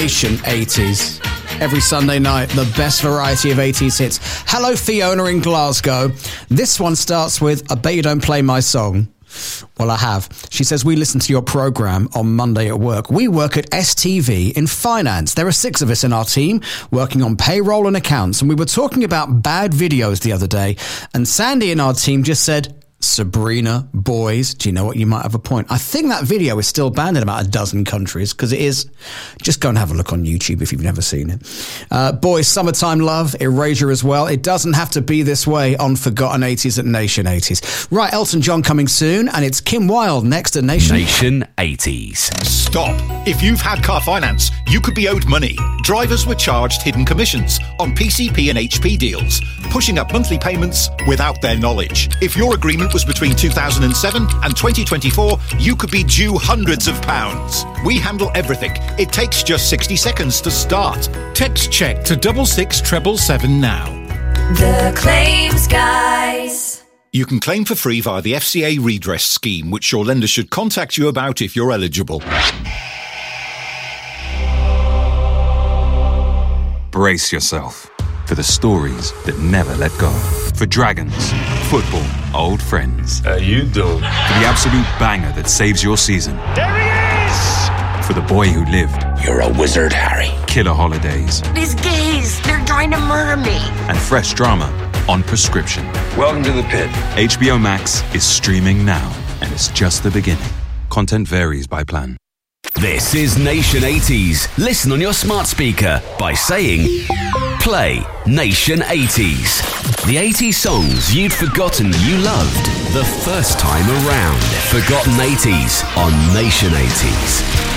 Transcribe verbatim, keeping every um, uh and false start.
Nation eighties. Every Sunday night, the best variety of eighties hits. Hello, Fiona in Glasgow. This one starts with, I bet you don't play my song. Well, I have. She says, we listen to your programme on Monday at work. We work at S T V in finance. There are six of us in our team working on payroll and accounts. And we were talking about bad videos the other day. And Sandy in our team just said, Sabrina, boys, do you know what? You might have a point. I think that video is still banned in about a dozen countries because it is. Just go and have a look on YouTube if you've never seen it. Uh, boys, Summertime Love, Erasure as well. It doesn't have to be this way on Forgotten eighties at Nation eighties. Right, Elton John coming soon, and it's Kim Wilde next at Nation. Nation eighties. Stop. If you've had car finance, you could be owed money. Drivers were charged hidden commissions on P C P and H P deals, pushing up monthly payments without their knowledge. If your agreement was between two thousand seven and twenty twenty-four, you could be due hundreds of pounds. We handle everything. It takes just sixty seconds to start. Text check to double six treble seven now. The Claims Guys. You can claim for free via the F C A redress scheme, which your lender should contact you about if you're eligible. Brace yourself for the stories that never let go. For dragons, football, old friends. How you doing? For the absolute banger that saves your season. There he is! For the boy who lived. You're a wizard, Harry. Killer holidays. These gays, they're trying to murder me. And fresh drama on prescription. Welcome to the pit. H B O Max is streaming now, and it's just the beginning. Content varies by plan. This is Nation eighties. Listen on your smart speaker by saying, play Nation eighties. The eighties songs you'd forgotten you loved the first time around. Forgotten eighties on Nation eighties.